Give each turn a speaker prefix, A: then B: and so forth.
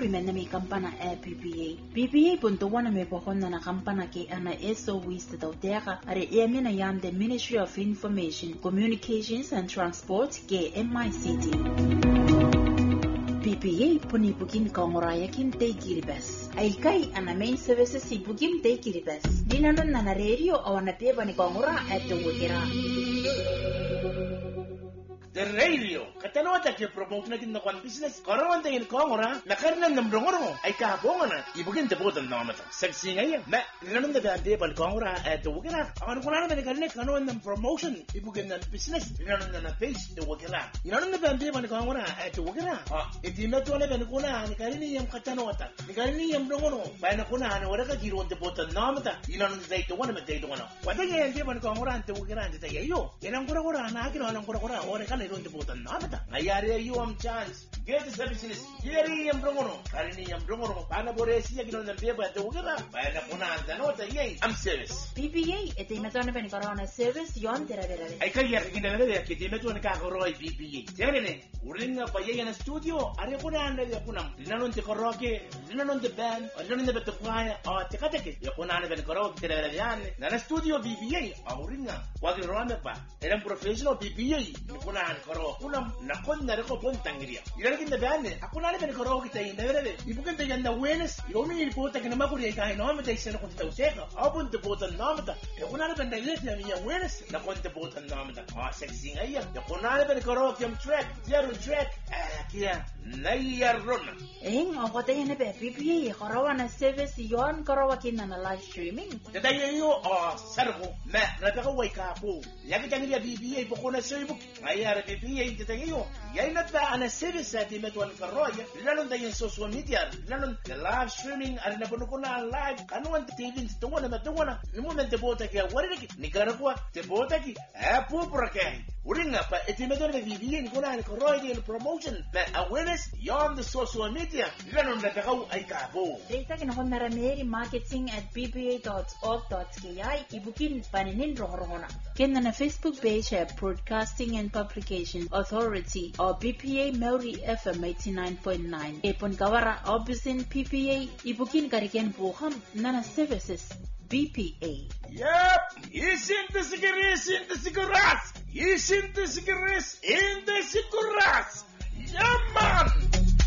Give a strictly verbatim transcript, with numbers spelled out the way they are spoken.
A: mena mi kampana e P P A. P P A punto wana me pohonna na kampana ke ana eso wista tautera are e mena yande Ministry of Information, Communications and Transport ke M I C T. P P A puni bukin kongoraya kin te kiribas. Aikai ana main services si bukin te kiribas. Dinanon na na radio awana peba ni kongora at the wikira.
B: The radio katanota ke promote na kin na kwan business karawan tayin kongora na karnan ng brongoro ay kahabongan na ibugin te botan na mata sexy ngayon na nanon na bande ban kongora at the wikira awan ko na na karne kanon ng promotion ibugin na business nanon na na page the wikira nanon na bande ban kongora at the wikira ah itima to na ban ko na ni karini yam katanota ni karini yam brongoro ba na ko na na wala ka giro te botan na mata nanon na date one na date one wala yan te ban kongora at the wikira te tayo yan ko ko na kino lang ko ko ore kan don't put on nada. Ayare you am chance. Get the services. Yeri yam brongono. Karini yam brongono. Pana boresi yaki no nambia ba te ugera. Pana kuna anda nota yei. Am service.
A: P P A ete metone beni corona service yon tera vera.
B: Ay kaya kinda vera ke te meto ka koroi P P A. Tere uringa pa yei na studio. Are kuna anda ya kuna. Linanon te koroke. Linanon te band. Linanon te beto kwaya. Ah te kateke. Ya kuna anda beni koroke tera vera yan. Na na studio P P A. Uringa. Wagi rona pa. Era professional P P A. Kuna koro kunam nakonna reko pontangria ila kinda bane akuna le koro kita ina vere ibukan te yanda wenes yomi il pota que na makuri kai no mata isena kunta useka abun te pota namata e kuna le banda ile mi wenes na kunta pota namata ah sexy ngaya ya kuna le koro kiam track zero track kia nayarona
A: eng ogote ene be P P A koro na service yon koro kinna na live streaming
B: te dai yo ah sargo ma na ta ko ka po ya que tangria P P A bokona Facebook ayara P P A te tayo yai nata ana service ati metwan karoya lalon dayon social media lalon the live streaming ari na puno na live kanuan T V to wana matwana no moment te bota ke wari ni karakwa te bota ki apu prake uringa pa eti metwan de P P A kuna ni karoya ni promotion na awareness on the social media lalon na takau ay kabo
A: data ke no na rameri marketing at p p a dot org dot k i ibukin paninin rohorona kenna na Facebook page at Broadcasting and Publication Authority or B P A Maori F M eighty-nine point nine. Epon kawara obisin P P A ibukin kariken buham nana services B P A.
B: Yep, isin the cigarettes in the cigarettes. Isin the cigarettes in the cigarettes. Yeah, man.